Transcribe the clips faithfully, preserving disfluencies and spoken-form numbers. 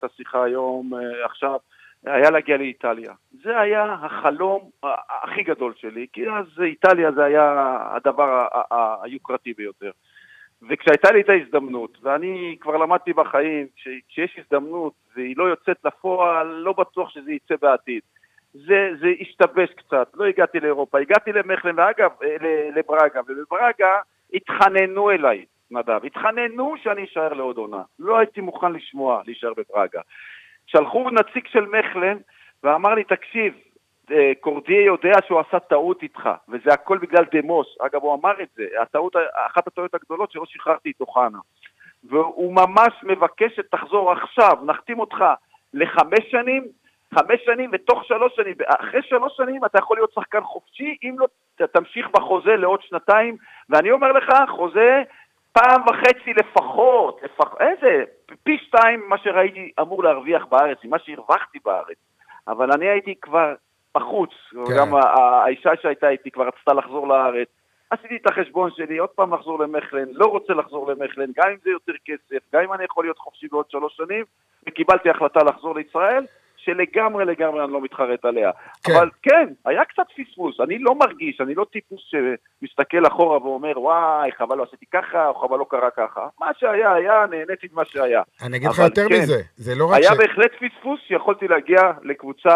את השיחה היום, עכשיו, היה להגיע לאיטליה. זה היה החלום הכי גדול שלי, כי אז איטליה זה היה הדבר היוקרתי ביותר. וכשהייתה לי את ההזדמנות, ואני כבר למדתי בחיים, כשיש הזדמנות והיא לא יוצאת לפועל, לא בטוח שזה יצא בעתיד. זה, זה השתבש קצת, לא הגעתי לאירופה, הגעתי למכלן, ואגב, לברגה, ובברגה התחננו אליי, נדב, התחננו שאני אשאר לעוד עונה. לא הייתי מוכן לשמוע, להישאר בברגה. שלחו נציג של מכלן, ואמר לי, תקשיב, קורדיה יודע שהוא עשה טעות איתך, וזה הכל בגלל דמוס. אגב, הוא אמר את זה, הטעות, אחת הטעויות הגדולות שלא שחררתי את אוחנה. והוא ממש מבקש שתחזור עכשיו, נחתים אותך לחמש שנים, חמש שנים ותוך שלוש שנים, אחרי שלוש שנים אתה יכול להיות שחקן חופשי, אם לא תמשיך בחוזה לעוד שנתיים, ואני אומר לך, חוזה פעם וחצי לפחות, לפח, איזה, פי שתיים מה שראיתי אמור להרוויח בארץ, מה שהרווחתי בארץ, אבל אני הייתי כבר בחוץ, כן. גם האישה שהייתה איתי כבר רצתה לחזור לארץ, עשיתי את החשבון שלי, עוד פעם לחזור למכלן, לא רוצה לחזור למכלן, גם אם זה יותר כסף, גם אם אני יכול להיות חופשי בעוד שלוש שנים, וקיבלתי החלטה לחזור לישראל, שלגמרי לגמרי אני לא מתחרט עליה. כן. אבל כן, היה קצת פספוס, אני לא מרגיש, אני לא טיפוס שמסתכל אחורה ואומר, וואי, חבל לא עשיתי ככה, או חבל לא קרה ככה. מה שהיה, היה, נהניתי מה שהיה. אני אגיד לך יותר כן, מזה, זה לא רק היה ש... היה בהחלט פספוס שיכולתי להגיע לקבוצה,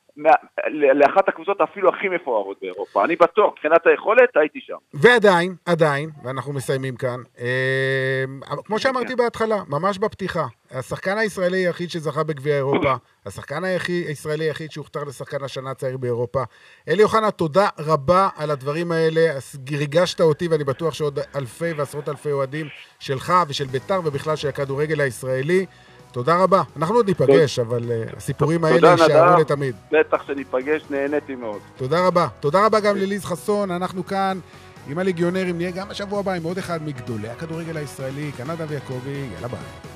לאחת הקבוצות אפילו הכי מפוארות באירופה. אני בטוח, מבחינת היכולת, הייתי שם. ועדיין, עדיין, ואנחנו מסיימים כאן, כמו שאמרתי בהתחלה, ממש בפתיחה, השחקן הישראלי היחיד שזכה בגביע אירופה, השחקן הישראלי היחיד שהוכתר לשחקן השנה הצעיר באירופה. אלי אוחנה, תודה רבה על הדברים האלה, ריגשת אותי, ואני בטוח שעוד אלפי ועשרות אלפי אוהדים שלך ושל בית"ר, ובכלל של הכדורגל הישראלי. תודה רבה. אנחנו עוד ניפגש, אבל הסיפורים האלה יישארו לתמיד. בטח שניפגש, נהניתי מאוד. תודה רבה. תודה רבה גם לליז חסון. אנחנו כאן עם הליגיונרים, נהיה גם השבוע הבא עם עוד אחד מגדולי הכדורגל הישראלי, קנדה ויעקבי. יאללה ביי.